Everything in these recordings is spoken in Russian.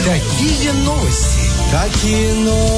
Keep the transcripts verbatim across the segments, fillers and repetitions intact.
Какие новости? Какие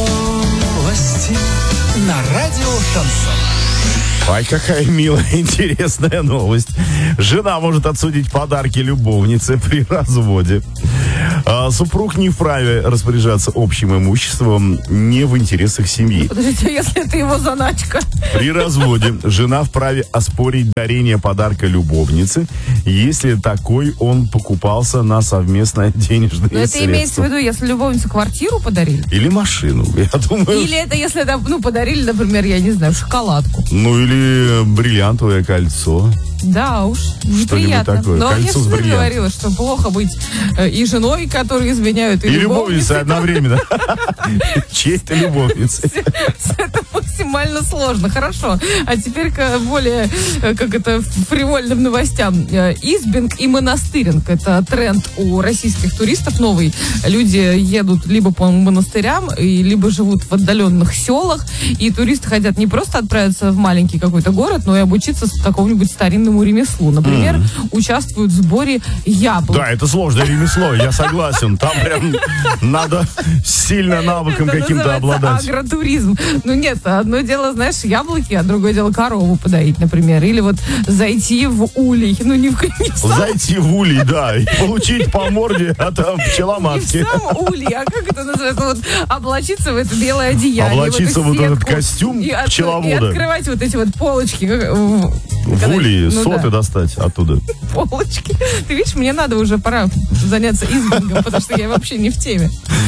новости? На радио Шансон. Ай, какая милая, интересная новость. Жена может отсудить подарки любовнице при разводе. А, супруг не вправе распоряжаться общим имуществом не в интересах семьи. Подождите, а если это его заначка? При разводе жена вправе оспорить дарение подарка любовнице, если такой он покупался на совместное денежное Но это средство. имеется в виду, если любовнице квартиру подарили? Или машину, я думаю. Или это если, ну, подарили, например, я не знаю, шоколадку? Ну, или бриллиантовое кольцо. Да уж, неприятно. такое. Но Кольцо я с всегда бриллиантом. говорила, что плохо быть э, и женой, которые изменяют, и, И любовницей любовницей. одновременно. Честь-то любовницы. Это максимально сложно. Хорошо. А теперь к более, э, как это, фривольным новостям. Э, Избинг и Монастыринг. Это тренд у российских туристов новый. Люди едут либо по монастырям, и либо живут в отдаленных селах. И туристы хотят не просто отправиться в маленький какой-то город, но и обучиться какому-нибудь старинному ремеслу. Например, mm. участвуют в сборе яблок. Да, это сложное ремесло, я согласен. Там прям надо сильно навыком Это каким-то обладать. Агротуризм. Ну нет, одно дело, знаешь, яблоки, а другое дело корову подоить, например. Или вот зайти в улей. Ну не в, не в сам... Зайти в улей, да, и получить по морде от пчеломатки. Не в сам улей, а как это называется? Вот облачиться в это белое одеяние. Облачиться в вот эту этот сетку, костюм и от- пчеловода. И открывать вот эти вот полочки. Как, В когда- улей ну соты да. достать оттуда. Полочки. Ты видишь, мне надо уже пора заняться избингом, потому что я вообще не в теме.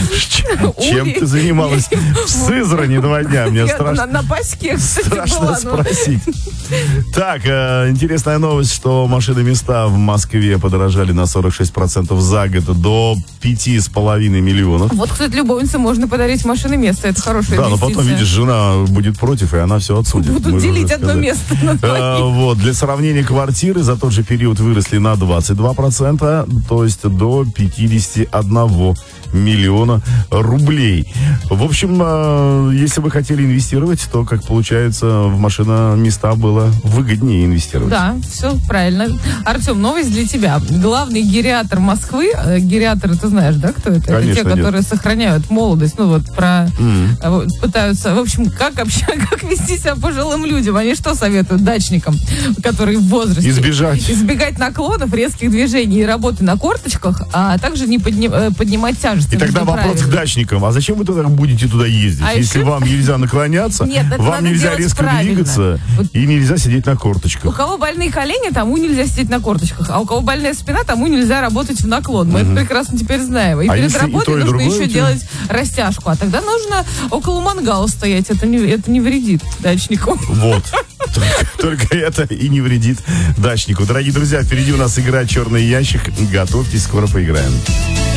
Чем Улей. ты занималась в Сызрани два дня? Мне Я страшно. на, на паське, кстати, Страшно была, но- спросить. Так, э, интересная новость, что машиноместа в Москве подорожали на сорок шесть процентов за год до пяти с половиной миллионов. Вот, кстати, любовнице можно подарить машины место. Это хорошая Да, но инвестиция. потом, видишь, жена будет против, и она все отсудит. Мы Будут же делить уже одно сказали. место на А, двоих. вот, для сравнения, квартиры за тот же период выросли на двадцать два процента, то есть до пятьдесят один миллиона рублей. В общем, э, если вы хотели инвестировать, то, как получается, в машиноместа было выгоднее инвестировать. Да, все правильно. Артем, новость для тебя. Главный гериатр Москвы, э, гериаторы ты знаешь, да, кто это? Конечно, это те, нет. которые сохраняют молодость, ну вот про... М. э, вот пытаются, в общем, как вообще, как вести себя пожилым людям? Они что советуют дачникам, которые в возрасте? Избежать. Избегать наклонов, резких движений и работы на корточках, а также не подни- э, поднимать тяжести. И тогда Это вопрос к правильно. дачникам. А зачем вы тогда будете туда ездить? А Если еще- вам нельзя наклоняться, Нет, это вам надо нельзя делать резко правильно. двигаться Вот. и нельзя сидеть на У корточках. кого больные колени, тому нельзя сидеть на корточках. А у кого больная спина, тому нельзя работать в наклон. Мы это прекрасно теперь знаем. И А перед если и работой то, и нужно другое еще у тебя? делать растяжку. А тогда нужно около мангала стоять. Это не, это не вредит дачнику. Вот. Только, только это и не вредит дачнику. Дорогие друзья, впереди у нас игра «Черный ящик». Готовьтесь, скоро поиграем.